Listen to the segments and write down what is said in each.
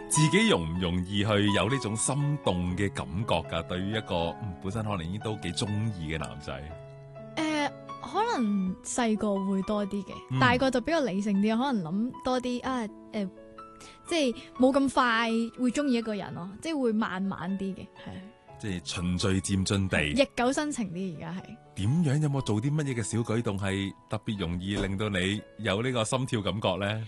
自己容唔容易去有呢種心動嘅感覺㗎？對於一個本身可能已經都幾中意嘅男仔， 可能細個會多啲嘅，大個就比較理性啲，可能諗多啲即係冇咁快會中意一個人咯，即係會慢慢啲嘅，係即係循序漸進地， 日久生情啲。而家係點樣有冇做啲乜嘢嘅小舉動係特別容易令到你有呢個心跳感覺咧？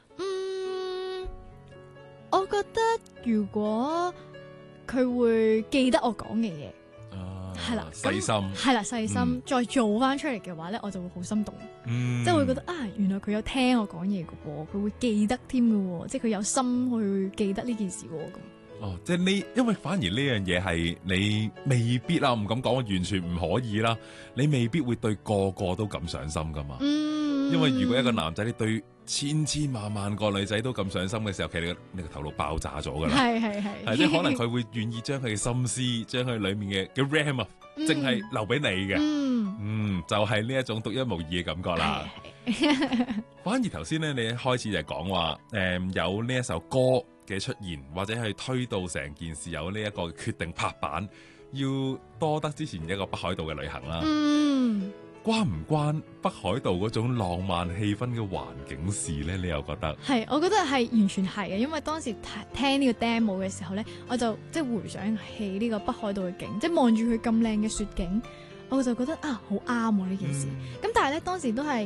我覺得如果佢會記得我講嘅嘢，係啦， 細心， 係啦，細心，再做翻出嚟嘅話咧，我就會好心動，即係會覺得原來佢有聽我講嘢嘅喎，佢會記得添嘅喎，即係佢有心去記得呢件事喎咁。 即係因為反而呢樣嘢係你未必啦，唔敢講完全唔可以啦，你未必會對個個都咁上心噶嘛。因為如果一個男仔你對千萬個女仔都咁上心嘅時候，其實你個頭腦爆炸咗噶啦。係即係可能佢會願意將佢嘅心思，將佢裏面嘅 RAM 淨係留俾你嘅。就係呢一種獨一無二嘅感覺啦。反而頭先咧，你一開始就係講話有呢一首歌嘅出現，或者係推到成件事有呢一個決定拍板，要多得之前一個北海道嘅旅行啦。關唔關北海道嗰種浪漫氣氛嘅環境事咧？你又覺得？係， 我覺得係完全係嘅，因為當時聽呢個 demo 嘅時候咧，我就即係回想起呢個北海道嘅景，即係望住佢咁靚嘅雪景，我就覺得好啱喎呢件事。咁但係咧當時都係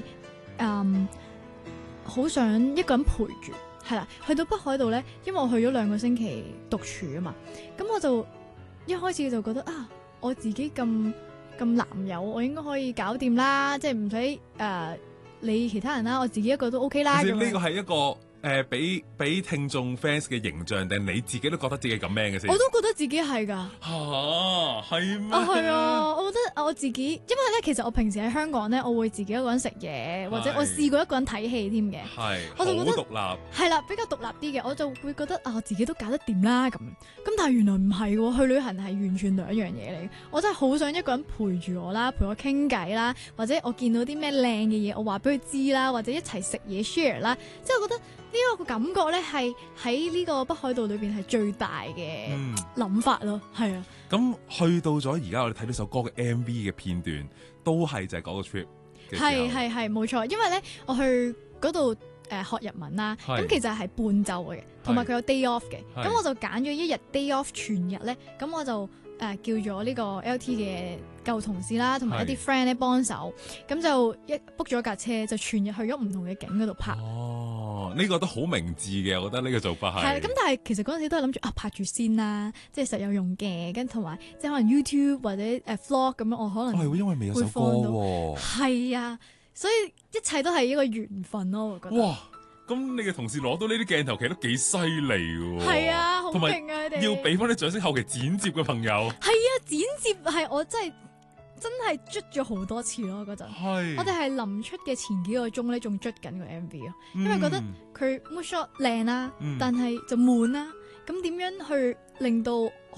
好想一個人陪住，係啦。去到北海道咧，因為我去咗2個星期獨處啊嘛，咁我就一開始就覺得我自己咁男友，我應該可以搞掂啦，即係唔使理其他人啦，我自己一個都 OK 啦。 呢個係一個俾聽眾 fans 嘅形象，定你自己都覺得自己咁 man 嘅先？ 我都覺得自己係㗎。 係咩？ 係啊，我覺得我自己，因為咧，其實我平時喺香港咧，我會自己一個人食嘢，或者我試過一個人睇戲添嘅。我就覺得好獨立。係啦，比較獨立啲嘅，我就會覺得我自己都搞得掂啦咁。但係原來唔係喎，去旅行係完全兩樣嘢嚟。我真係好想一個人陪住我啦，陪我傾偈啦，或者我見到啲咩靚嘅嘢，我話俾佢知啦，或者一齊食嘢 share 啦。即係我覺得呢個感覺咧，係喺呢個北海道裏邊係最大嘅諗法咯。係啊。 咁去到咗而家，我哋睇呢首歌嘅 MV 嘅片段，都係就係嗰個 trip 嘅時候。係冇錯，因為咧我去嗰度學日文啦，咁其實係半晝嘅，同埋佢有 day off 嘅，咁我就揀咗一日 day off 全日咧，咁我就叫咗呢個 LT 嘅舊同事啦，同埋一啲 friend 咧幫手，咁就book 咗架車，就全日去咗唔同嘅景嗰度拍。 呢個都好明智嘅，我覺得呢個做法係。咁但係其實嗰陣時都係諗住拍住先啦，即係實有用嘅，跟同埋即係可能 YouTube 或者vlog 咁樣，我可能係因為未有首歌喎。係啊，所以一切都係一個緣分咯，我覺得。 哇！咁你嘅同事攞到呢啲鏡頭，其實都幾犀利喎。 係啊，好勁啊！佢哋要俾翻啲掌聲，後期剪接嘅朋友。 係啊，剪接係我真係捽咗好多次咯，嗰陣。我哋係臨出嘅前幾個鐘咧，仲捽緊個 MV 咯，因為覺得佢 mood shot 靚啦，但係就悶啦。咁點樣去令到